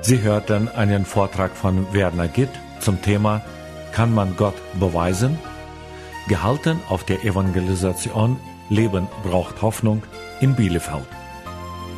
Sie hörten einen Vortrag von Werner Gitt zum Thema Kann man Gott beweisen? Gehalten auf der Evangelisation Leben braucht Hoffnung in Bielefeld.